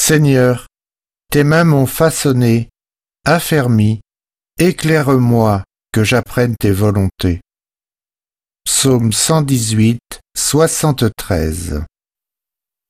Seigneur, tes mains m'ont façonné, affermi, éclaire-moi que j'apprenne tes volontés. Psaume 118, 73.